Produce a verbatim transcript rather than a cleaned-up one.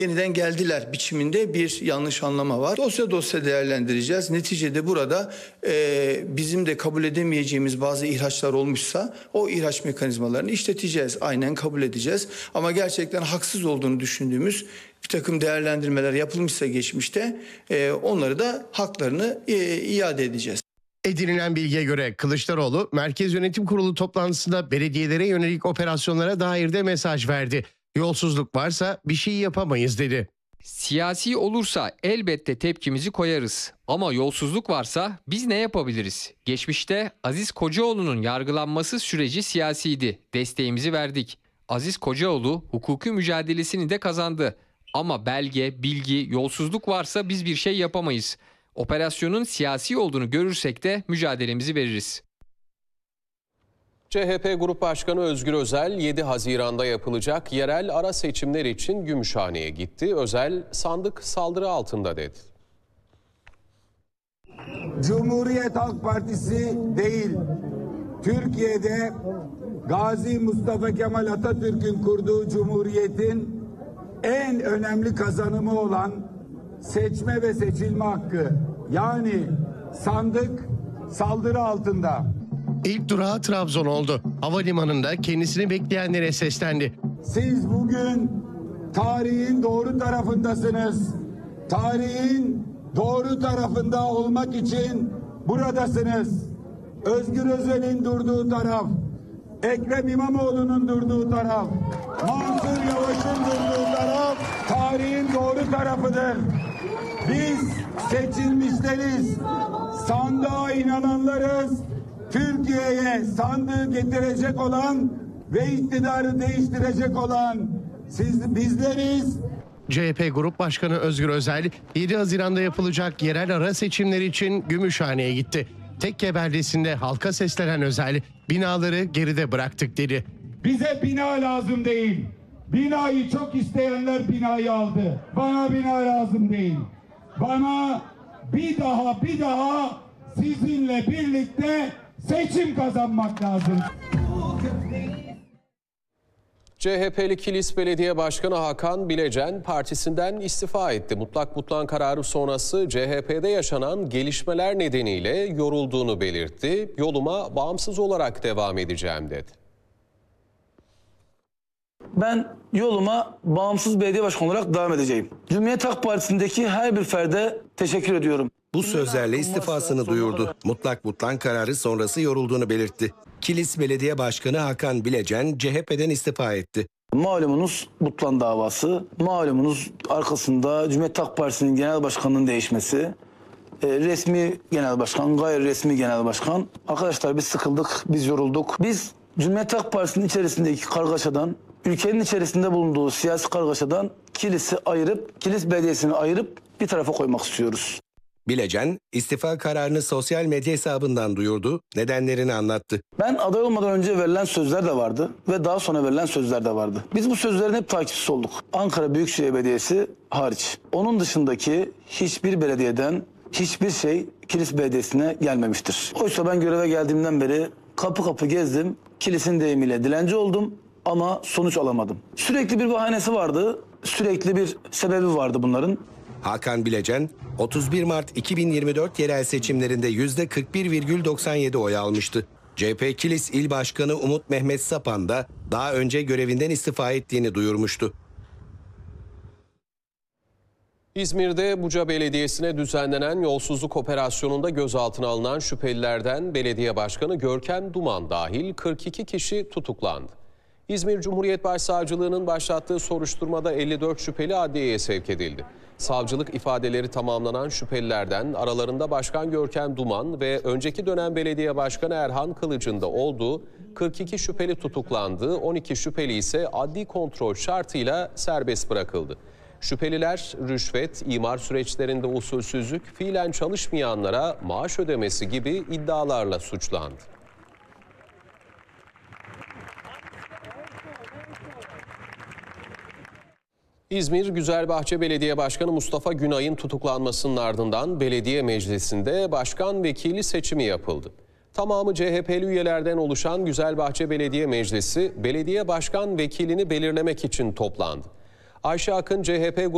Yeniden geldiler biçiminde bir yanlış anlama var. Dosya dosya değerlendireceğiz. Neticede burada e, bizim de kabul edemeyeceğimiz bazı ihraçlar olmuşsa o ihraç mekanizmalarını işleteceğiz. Aynen kabul edeceğiz. Ama gerçekten haksız olduğunu düşündüğümüz bir takım değerlendirmeler yapılmışsa geçmişte e, onları da haklarını e, iade edeceğiz. Edinilen bilgiye göre Kılıçdaroğlu Merkez Yönetim Kurulu toplantısında belediyelere yönelik operasyonlara dair de mesaj verdi. Yolsuzluk varsa bir şey yapamayız dedi. Siyasi olursa elbette tepkimizi koyarız. Ama yolsuzluk varsa biz ne yapabiliriz? Geçmişte Aziz Kocaoğlu'nun yargılanması süreci siyasiydi. Desteğimizi verdik. Aziz Kocaoğlu hukuki mücadelesini de kazandı. Ama belge, bilgi, yolsuzluk varsa biz bir şey yapamayız. Operasyonun siyasi olduğunu görürsek de mücadelemizi veririz. C H P Grup Başkanı Özgür Özel yedi Haziran'da yapılacak yerel ara seçimler için Gümüşhane'ye gitti. Özel sandık saldırı altında dedi. Cumhuriyet Halk Partisi değil, Türkiye'de Gazi Mustafa Kemal Atatürk'ün kurduğu cumhuriyetin en önemli kazanımı olan seçme ve seçilme hakkı, yani sandık saldırı altında. İlk durağı Trabzon oldu. Havalimanında kendisini bekleyenlere seslendi. Siz bugün tarihin doğru tarafındasınız. Tarihin doğru tarafında olmak için buradasınız. Özgür Özel'in durduğu taraf, Ekrem İmamoğlu'nun durduğu taraf, Mansur Yavaş'ın durduğu taraf tarihin doğru tarafıdır. Biz seçilmişleriz, sandığa inananlarız. Türkiye'ye sandığı getirecek olan ve iktidarı değiştirecek olan siz bizleriz. C H P Grup Başkanı Özgür Özel yedi Haziran'da yapılacak yerel ara seçimler için Gümüşhane'ye gitti. Tekke beldesinde halka seslenen Özel binaları geride bıraktık dedi. Bize bina lazım değil. Binayı çok isteyenler binayı aldı. Bana bina lazım değil. Bana bir daha bir daha sizinle birlikte seçim kazanmak lazım. C H P'li Kilis Belediye Başkanı Hakan Bilecen partisinden istifa etti. Mutlak butlan kararı sonrası C H P'de yaşanan gelişmeler nedeniyle yorulduğunu belirtti. Yoluma bağımsız olarak devam edeceğim dedi. Ben yoluma bağımsız belediye başkanı olarak devam edeceğim. Cumhuriyet Halk Partisi'ndeki her bir ferde teşekkür ediyorum. Bu sözlerle istifasını duyurdu. Mutlak butlan kararı sonrası yorulduğunu belirtti. Kilis Belediye Başkanı Hakan Bilecen C H P'den istifa etti. Malumunuz Butlan davası, malumunuz arkasında Cumhuriyet Halk Partisi'nin genel başkanının değişmesi, e, resmi genel başkan, gayri resmi genel başkan. Arkadaşlar biz sıkıldık, biz yorulduk. Biz Cumhuriyet Halk Partisi'nin içerisindeki kargaşadan, ülkenin içerisinde bulunduğu siyasi kargaşadan Kilis'i ayırıp, Kilis Belediyesi'ni ayırıp bir tarafa koymak istiyoruz. Bilecen istifa kararını sosyal medya hesabından duyurdu, nedenlerini anlattı. Ben aday olmadan önce verilen sözler de vardı ve daha sonra verilen sözler de vardı. Biz bu sözlerin hep takipçisi olduk. Ankara Büyükşehir Belediyesi hariç. Onun dışındaki hiçbir belediyeden hiçbir şey Kilis Belediyesi'ne gelmemiştir. Oysa ben göreve geldiğimden beri kapı kapı gezdim. Kilis'in deyimiyle dilenci oldum ama sonuç alamadım. Sürekli bir bahanesi vardı, sürekli bir sebebi vardı bunların. Hakan Bilecen, otuz bir Mart iki bin yirmi dört yerel seçimlerinde yüzde kırk bir virgül doksan yedi oy almıştı. C H P Kilis İl Başkanı Umut Mehmet Sapan da daha önce görevinden istifa ettiğini duyurmuştu. İzmir'de Buca Belediyesi'ne düzenlenen yolsuzluk operasyonunda gözaltına alınan şüphelilerden Belediye Başkanı Görkem Duman dahil kırk iki kişi tutuklandı. İzmir Cumhuriyet Başsavcılığı'nın başlattığı soruşturmada elli dört şüpheli adliyeye sevk edildi. Savcılık ifadeleri tamamlanan şüphelilerden aralarında Başkan Görkem Duman ve önceki dönem Belediye Başkanı Erhan Kılıç'ın da olduğu kırk iki şüpheli tutuklandı. on iki şüpheli ise adli kontrol şartıyla serbest bırakıldı. Şüpheliler rüşvet, imar süreçlerinde usulsüzlük, fiilen çalışmayanlara maaş ödemesi gibi iddialarla suçlandı. İzmir Güzelbahçe Belediye Başkanı Mustafa Günay'ın tutuklanmasının ardından belediye meclisinde başkan vekili seçimi yapıldı. Tamamı C H P'li üyelerden oluşan Güzelbahçe Belediye Meclisi belediye başkan vekilini belirlemek için toplandı. Ayşe Akın C H P